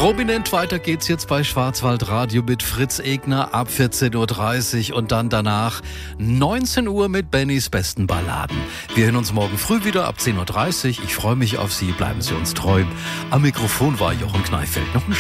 Prominent weiter geht's jetzt bei Schwarzwaldradio mit Fritz Egner ab 14.30 Uhr und dann danach 19 Uhr mit Bennys besten Balladen. Wir hören uns morgen früh wieder ab 10.30 Uhr. Ich freue mich auf Sie, bleiben Sie uns treu. Am Mikrofon war Jochen Kneifeld. Noch eine